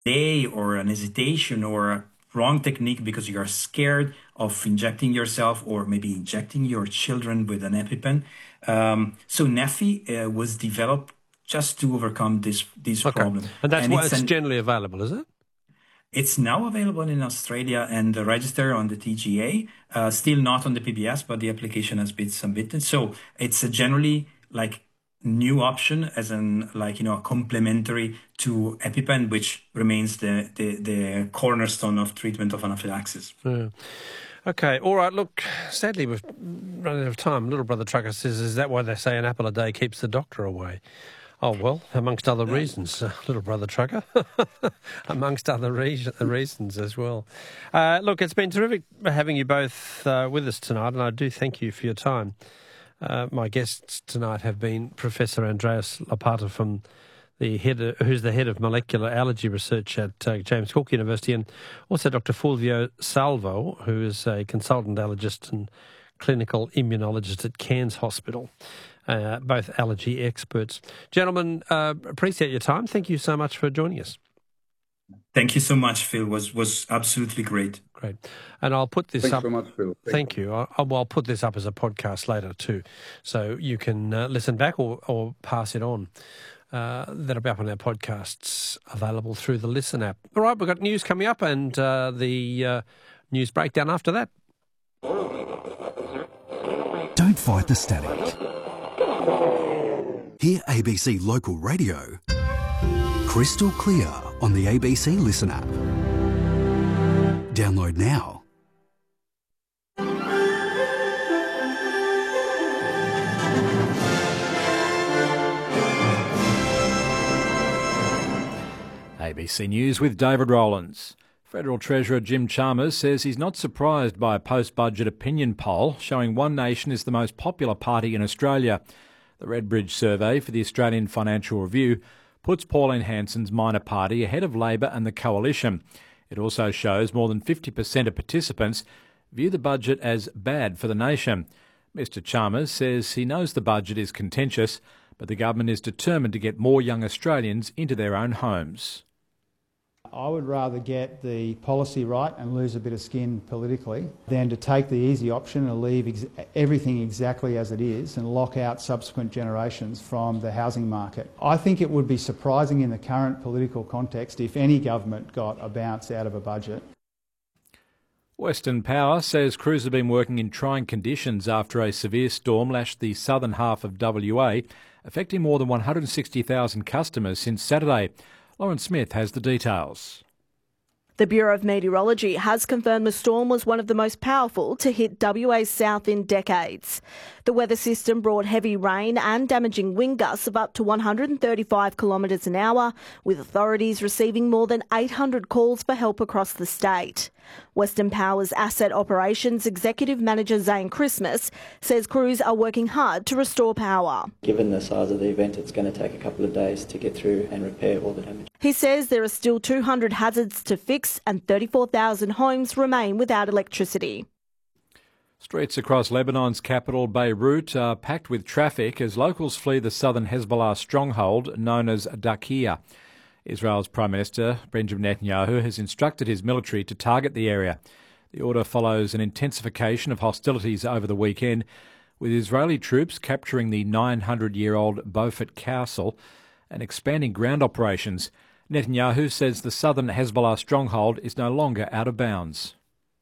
delay or an hesitation or a wrong technique because you are scared of injecting yourself or maybe injecting your children with an EpiPen. So Neffy was developed just to overcome this Okay. problem. And that's And why it's generally available, is it? it's now available in Australia and registered on the TGA, still not on the PBS, but the application has been submitted. So it's a generally like new option as an like a complementary to EpiPen, which remains the cornerstone of treatment of anaphylaxis. Yeah. Okay, all right. Look, sadly, we've run out of time. Little Brother Trucker says, is that why they say an apple a day keeps the doctor away? Oh, well, amongst other reasons, Little Brother Trucker, amongst other reasons as well. Look, it's been terrific having you both with us tonight, and I do thank you for your time. My guests tonight have been Professor Andreas Lopata from who's the head of molecular allergy research at James Cook University, and also Dr. Fulvio Salvo, who is a consultant allergist and clinical immunologist at Cairns Hospital, both allergy experts. Gentlemen, appreciate your time. Thank you so much for joining us. Thank you so much, Phil. Was absolutely great. Great. And I'll put this Thanks up. so much, Phil. Thank you. I'll put this up as a podcast later too, so you can listen back or pass it on. That'll be up on our podcasts available through the Listen app. All right, we've got news coming up and the news breakdown after that. Don't fight the static. Hear ABC Local Radio crystal clear on the ABC Listen app. Download now. ABC News with David Rowlands. Federal Treasurer Jim Chalmers says he's not surprised by a post-budget opinion poll showing One Nation is the most popular party in Australia. The Redbridge survey for the Australian Financial Review puts Pauline Hanson's minor party ahead of Labor and the Coalition. It also shows more than 50% of participants view the budget as bad for the nation. Mr Chalmers says he knows the budget is contentious, but the government is determined to get more young Australians into their own homes. I would rather get the policy right and lose a bit of skin politically than to take the easy option and leave everything exactly as it is and lock out subsequent generations from the housing market. I think it would be surprising in the current political context if any government got a bounce out of a budget. Western Power says crews have been working in trying conditions after a severe storm lashed the southern half of WA, affecting more than 160,000 customers since Saturday. Lauren Smith has the details. The Bureau of Meteorology has confirmed the storm was one of the most powerful to hit WA's south in decades. The weather system brought heavy rain and damaging wind gusts of up to 135 kilometres an hour, with authorities receiving more than 800 calls for help across the state. Western Power's Asset Operations Executive Manager Zane Christmas says crews are working hard to restore power. Given the size of the event, it's going to take a couple of days to get through and repair all the damage. He says there are still 200 hazards to fix and 34,000 homes remain without electricity. Streets across Lebanon's capital, Beirut, are packed with traffic as locals flee the southern Hezbollah stronghold known as Daqiya. Israel's Prime Minister Benjamin Netanyahu has instructed his military to target the area. The order follows an intensification of hostilities over the weekend, with Israeli troops capturing the 900-year-old Beaufort Castle and expanding ground operations. Netanyahu says the southern Hezbollah stronghold is no longer out of bounds.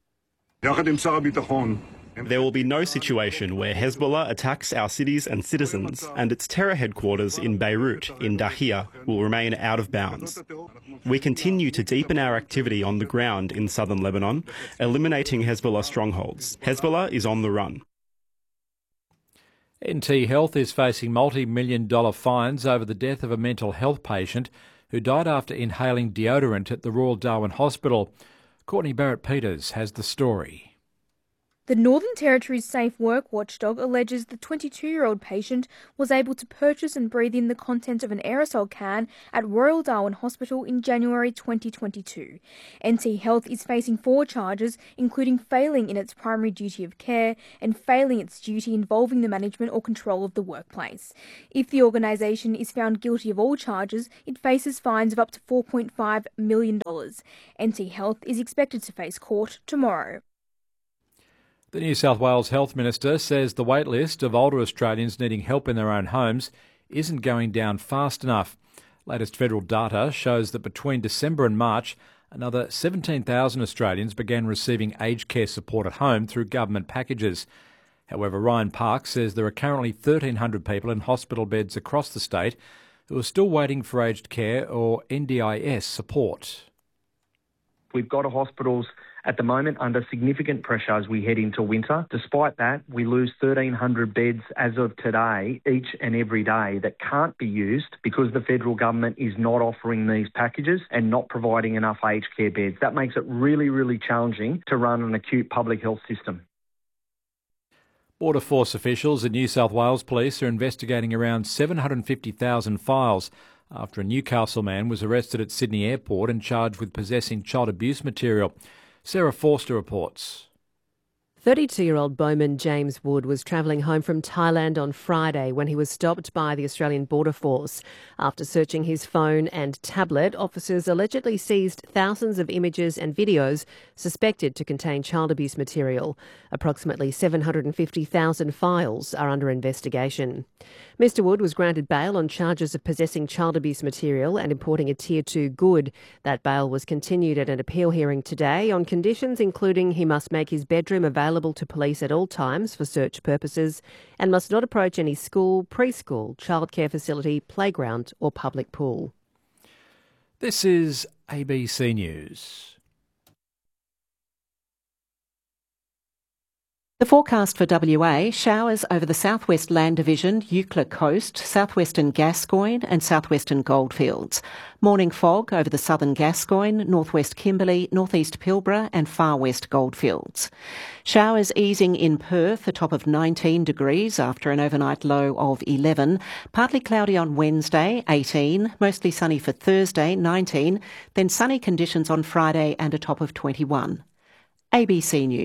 There will be no situation where Hezbollah attacks our cities and citizens, and its terror headquarters in Beirut, in Dahiya, will remain out of bounds. We continue to deepen our activity on the ground in southern Lebanon, eliminating Hezbollah strongholds. Hezbollah is on the run. NT Health is facing multi-million-dollar fines over the death of a mental health patient who died after inhaling deodorant at the Royal Darwin Hospital. Courtney Barrett-Peters has the story. The Northern Territory's Safe Work watchdog alleges the 22-year-old patient was able to purchase and breathe in the content of an aerosol can at Royal Darwin Hospital in January 2022. NT Health is facing 4 charges, including failing in its primary duty of care and failing its duty involving the management or control of the workplace. If the organisation is found guilty of all charges, it faces fines of up to $4.5 million. NT Health is expected to face court tomorrow. The New South Wales Health Minister says the wait list of older Australians needing help in their own homes isn't going down fast enough. Latest federal data shows that between December and March, another 17,000 Australians began receiving aged care support at home through government packages. However, Ryan Parks says there are currently 1,300 people in hospital beds across the state who are still waiting for aged care or NDIS support. We've got hospitals at the moment under significant pressure as we head into winter. Despite that, we lose 1,300 beds as of today, each and every day, that can't be used because the federal government is not offering these packages and not providing enough aged care beds. That makes it really, really challenging to run an acute public health system. Border Force officials and New South Wales Police are investigating around 750,000 files after a Newcastle man was arrested at Sydney Airport and charged with possessing child abuse material. Sarah Forster reports. 32-year-old Bowman James Wood was travelling home from Thailand on Friday when he was stopped by the Australian Border Force. After searching his phone and tablet, officers allegedly seized thousands of images and videos suspected to contain child abuse material. Approximately 750,000 files are under investigation. Mr Wood was granted bail on charges of possessing child abuse material and importing a Tier 2 good. That bail was continued at an appeal hearing today on conditions including he must make his bedroom available to police at all times for search purposes and must not approach any school, preschool, childcare facility, playground or public pool. This is ABC News. The forecast for WA: showers over the southwest Land Division, Eucla Coast, southwestern Gascoyne and southwestern Goldfields. Morning fog over the southern Gascoyne, northwest Kimberley, northeast Pilbara and far west Goldfields. Showers easing in Perth, a top of 19 degrees after an overnight low of 11. Partly cloudy on Wednesday, 18. Mostly sunny for Thursday, 19. Then sunny conditions on Friday and a top of 21. ABC News.